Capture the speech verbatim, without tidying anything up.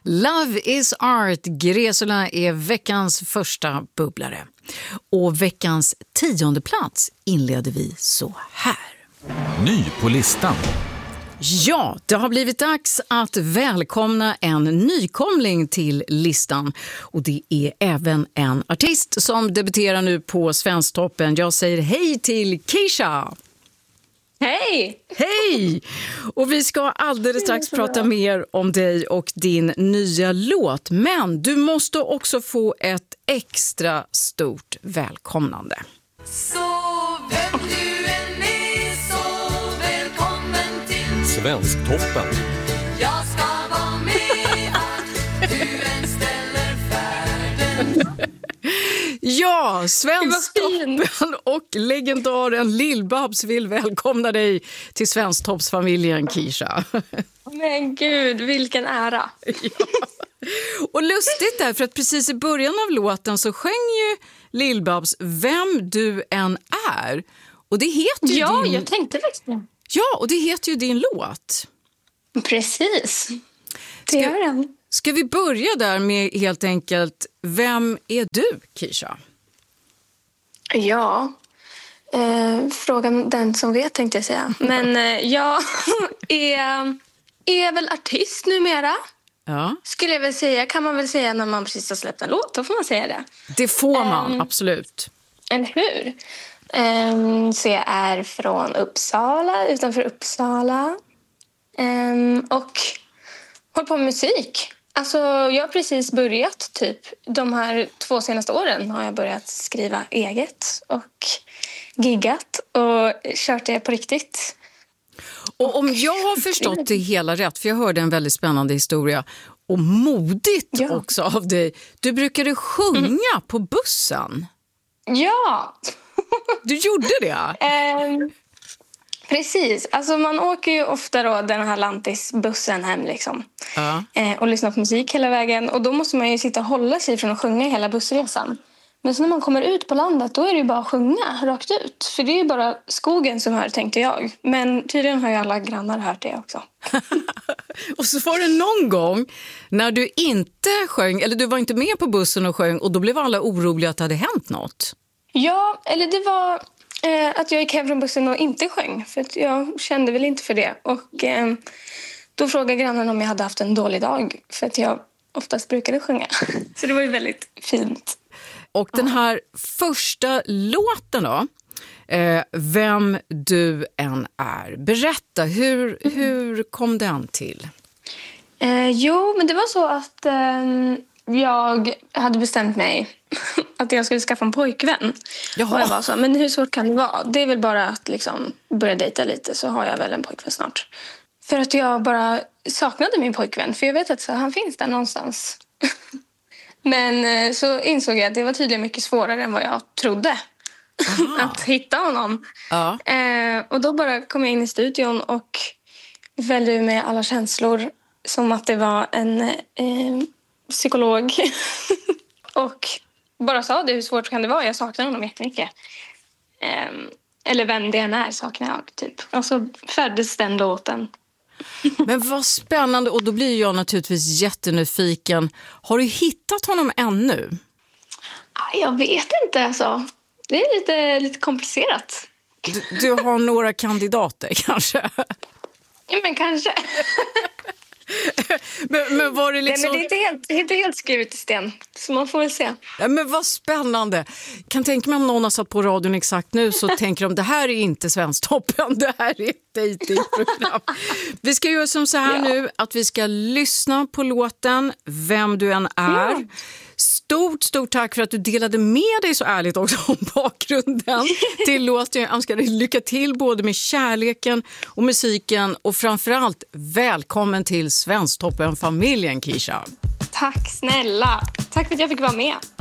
Love is art. Gresula är veckans första bubblare. Och veckans tionde plats inleder vi så här. Ny på listan. Ja, det har blivit dags att välkomna en nykomling till listan. Och det är även en artist som debuterar nu på Svensktoppen. Jag säger hej till Keisha! Hej! Hej! Och vi ska alldeles strax prata mer om dig och din nya låt. Men du måste också få ett extra stort välkomnande. Så vem du än är så välkommen till Svensktoppen. Jag ska vara med vart du än ställer färden. Ja, Svensktoppen och legendaren Lill-Babs vill välkomna dig till Svensktoppsfamiljen, Keisha. Men gud, vilken ära. Ja. Och lustigt där, för att precis i början av låten så sjöng ju Lill-Babs Vem du än är. Och det heter ju Ja, din... jag tänkte verkligen. Ja, och det heter ju din låt. Precis. Det Ska... gör den. Ska vi börja där med helt enkelt, vem är du, Keisha? Ja, eh, frågan den som vet tänkte jag säga. Men eh, jag är, är väl artist numera. Ja. Skulle jag väl säga, kan man väl säga när man precis har släppt en låt, då får man säga det. Det får man, um, absolut. Eller hur? Um, så jag är från Uppsala, utanför Uppsala. Um, och håller på med musik. Alltså, jag har precis börjat, typ. De här två senaste åren har jag börjat skriva eget och giggat och kört det på riktigt. Och om jag har förstått det hela rätt, för jag hörde en väldigt spännande historia och modigt Ja. också av dig. Du brukade sjunga mm. på bussen. Ja! Du gjorde det? um, precis. Alltså man åker ju ofta då den här Lantis-bussen hem liksom. Ja. Eh, och lyssnar på musik hela vägen. Och då måste man ju sitta och hålla sig från att sjunga hela bussresan. Men så när man kommer ut på landet, då är det ju bara att sjunga rakt ut. För det är ju bara skogen som hör, tänkte jag. Men tydligen har ju alla grannar hört det också. Och så var det någon gång när du inte sjöng, eller du var inte med på bussen och sjöng, och då blev alla oroliga att det hade hänt något. Ja, eller det var eh, att jag gick hem från bussen och inte sjöng. För att jag kände väl inte för det. Och eh, då frågade grannen om jag hade haft en dålig dag. För att jag oftast brukade sjunga. Så det var ju väldigt fint. Och den här första låten då, eh, Vem du än är. Berätta, hur, mm. hur kom den till? Eh, jo, men det var så att eh, jag hade bestämt mig att jag skulle skaffa en pojkvän. Jaha. Och jag var så, men hur svårt kan det vara? Det är väl bara att liksom börja dejta lite, så har jag väl en pojkvän snart. För att jag bara saknade min pojkvän, för jag vet att så, han finns där någonstans. Men så insåg jag att det var tydligen mycket svårare än vad jag trodde att hitta honom. Ja. Eh, och då bara kom jag in i studion och vällde ur med alla känslor som att det var en eh, psykolog. Och bara sa det, hur svårt kan det vara? Jag saknar honom jättemycket. Eh, eller vem det än är saknar jag, typ. Och så föddes den låten. Men vad spännande, och då blir jag naturligtvis jättenyfiken. Har du hittat honom ännu? Jag vet inte, alltså. Det är lite, lite komplicerat. Du, du har några kandidater kanske? Ja, men kanske. men, men var det liksom... Nej, men det är inte helt, inte helt skrivet i sten. Så man får väl se. Ja, men vad spännande. Kan tänka mig om någon har satt på radion exakt nu, så tänker de, det här är inte Svensktoppen, det här är ett dejtingprogram. Vi ska göra som så här ja. nu, att vi ska lyssna på låten Vem du än är. Mm. Stort, stort tack för att du delade med dig så ärligt också om bakgrunden till låten. Jag önskar dig lycka till både med kärleken och musiken, och framförallt välkommen till Svensktoppen-familjen, Keisha. Tack snälla. Tack för att jag fick vara med.